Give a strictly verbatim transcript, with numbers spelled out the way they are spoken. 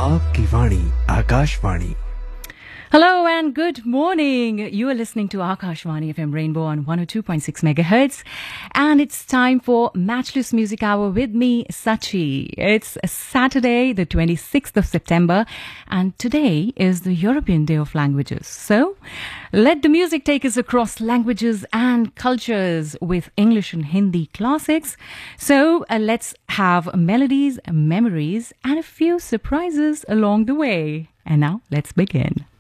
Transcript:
आपकी वाणी Akashvani. Hello and good morning. You are listening to Akashvani F M Rainbow on one oh two point six megahertz. And it's time for Matchless Music Hour with me, Sachi. It's Saturday, the twenty-sixth of September, and today is the European Day of Languages. So, let the music take us across languages and cultures with English and Hindi classics. So, uh, let's have melodies, memories, and a few surprises along the way. And now, let's begin.